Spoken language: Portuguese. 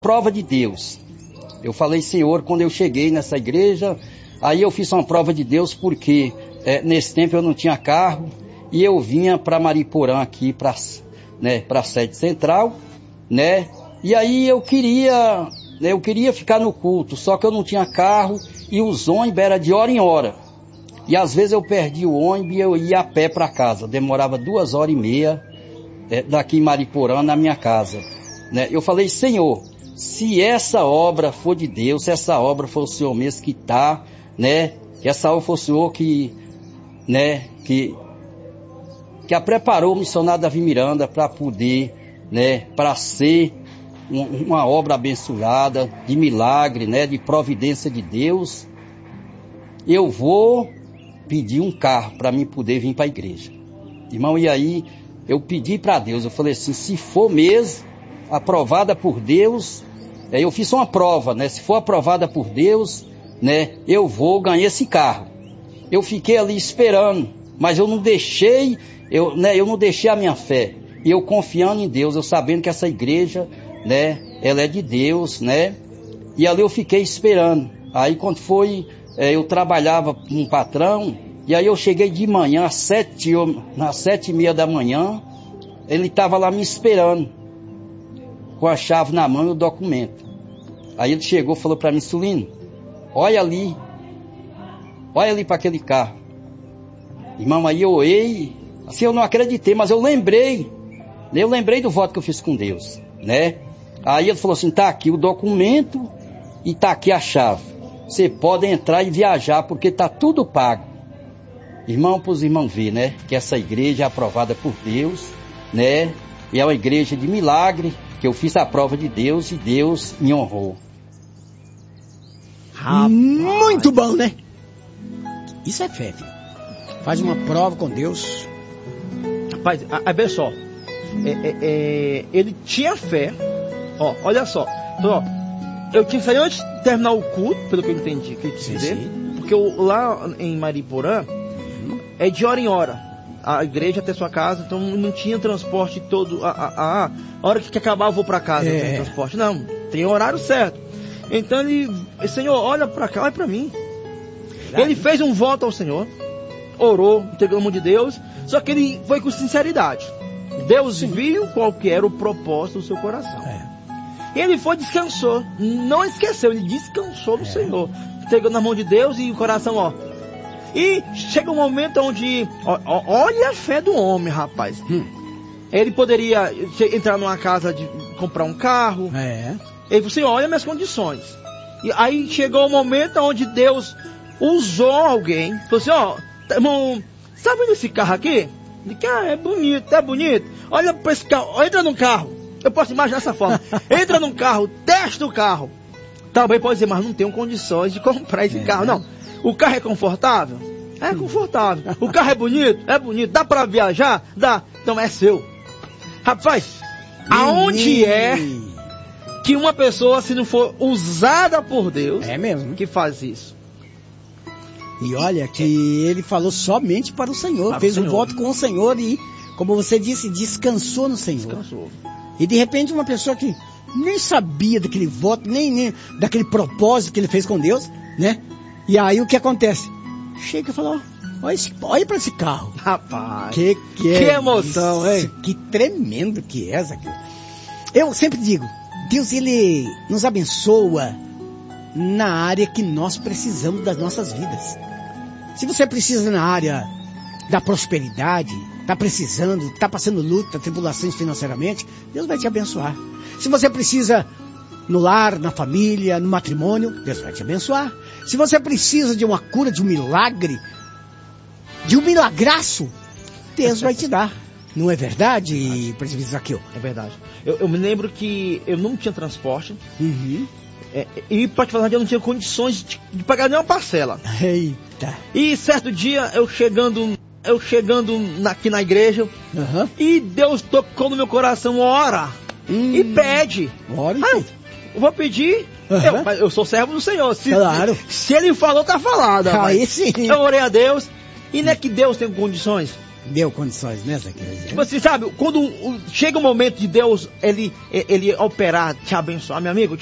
prova de Deus. Eu falei, Senhor, quando eu cheguei nessa igreja, aí eu fiz uma prova de Deus porque nesse tempo eu não tinha carro e eu vinha para Mariporã aqui, para a sede central, né? E aí eu queria ficar no culto, só que eu não tinha carro e os ônibus eram de hora em hora. E às vezes eu perdi o ônibus e eu ia a pé para casa, demorava 2h30 daqui em Mariporã na minha casa, né? Eu falei, Senhor, se essa obra for de Deus, se essa obra for o Senhor mesmo que está, né? Que essa obra for o Senhor que a preparou o missionário Davi Miranda para poder, né? Para ser uma obra abençoada, de milagre, né? De providência de Deus, eu vou pedir um carro para mim poder vir para a igreja. Irmão, e aí eu pedi para Deus, eu falei assim, se for mesmo aprovada por Deus, eu fiz uma prova, né? Se for aprovada por Deus, né? Eu vou ganhar esse carro. Eu fiquei ali esperando, mas eu não deixei, eu não deixei a minha fé. E eu confiando em Deus, eu sabendo que essa igreja, né? Ela é de Deus, né? E ali eu fiquei esperando. Aí quando foi, eu trabalhava com um patrão, e aí eu cheguei de manhã, às 7h30 da manhã, ele estava lá me esperando, com a chave na mão e o documento. Aí ele chegou e falou para mim, Sulino, olha ali para aquele carro. Irmão, aí eu olhei, assim eu não acreditei, mas eu lembrei do voto que eu fiz com Deus, né? Aí ele falou assim, tá aqui o documento e tá aqui a chave. Você pode entrar e viajar porque tá tudo pago. Irmão, para os irmãos verem, né? Que essa igreja é aprovada por Deus, né? E é uma igreja de milagre, que eu fiz a prova de Deus e Deus me honrou. Rapaz. Muito bom, né? Isso é fé, filho. Faz uma prova com Deus. Rapaz, vê só. Ele tinha fé. Ó, olha só. Então, ó, eu tinha que sair antes de terminar o culto, pelo que eu entendi, que eu quis dizer. Porque lá em Mariporã é de hora em hora. A igreja até sua casa, então não tinha transporte todo. A hora que acabar eu vou para casa, não tem transporte. Não, tem horário certo. Então Senhor, olha para cá, olha para mim. Verdade. Ele fez um voto ao Senhor, orou, entregou a mão de Deus, só que ele foi com sinceridade. Deus viu qual que era o propósito do seu coração. Ele foi, descansou, não esqueceu, ele descansou no Senhor, entregou na mão de Deus e o coração, ó. E chega um momento onde, olha a fé do homem, rapaz. Ele poderia entrar numa casa de comprar um carro. Ele falou assim, olha minhas condições. E aí chegou o momento onde Deus usou alguém. Falou assim, ó, irmão, sabe esse carro aqui? Ele disse, é bonito, é bonito. Olha para esse carro, entra no carro. Eu posso imaginar dessa forma. Entra num carro, testa o carro. Talvez pode dizer, mas não tenho condições de comprar esse carro. Não. O carro é confortável? É confortável. O carro é bonito? É bonito. Dá para viajar? Dá. Então é seu. Rapaz, aonde é que uma pessoa, se não for usada por Deus, mesmo, que faz isso? E olha que ele falou somente para o Senhor. Fez um voto com o Senhor e, como você disse, descansou no Senhor. Descansou. E de repente uma pessoa que nem sabia daquele voto, nem daquele propósito que ele fez com Deus, né? E aí o que acontece? Chega e fala, olha para esse carro. Rapaz, que emoção, hein? Que tremendo que é, Zaqueu. Eu sempre digo, Deus, ele nos abençoa na área que nós precisamos das nossas vidas. Se você precisa na área da prosperidade, está precisando, está passando luta, tribulações financeiramente, Deus vai te abençoar. Se você precisa no lar, na família, no matrimônio, Deus vai te abençoar. Se você precisa de uma cura, de um milagre, de um milagraço, Deus vai te dar. Não é verdade, presbítero Zaqueu? É verdade. Eu me lembro que eu não tinha transporte. E para te falar, eu não tinha condições de pagar nenhuma parcela. Eita. E certo dia, eu chegando aqui na igreja, e Deus tocou no meu coração, ora, e pede. Ora, eu vou pedir, eu sou servo do Senhor. Claro. Se ele falou, tá falado. Aí sim. Eu orei a Deus, e não é que Deus tem condições. Deu condições, né, Zaqueu? Tipo assim, sabe, quando chega o momento de Deus, ele operar, te abençoar, meu amigo,